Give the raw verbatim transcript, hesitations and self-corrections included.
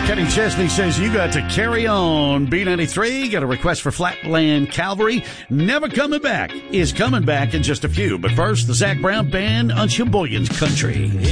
Kenny Chesney says you got to carry on. B ninety-three, got a request for Flatland Calvary. Never Coming Back is coming back in just a few. But first, the Zac Brown Band on Sheboygan's Country.